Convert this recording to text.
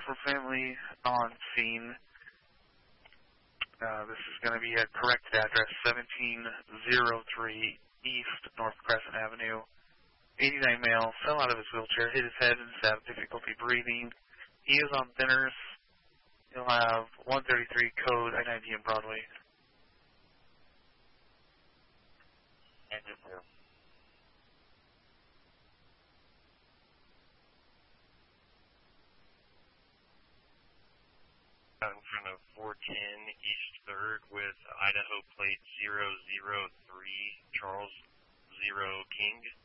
for family on scene. This is going to be a corrected address, 1703 East North Crescent Avenue. 89 male, fell out of his wheelchair, hit his head, and is having difficulty breathing. He is on thinners. He'll have 133 code I-90 in Broadway. And it will. Out in front of 410 East 3rd with Idaho plate 003 Charles 0 King.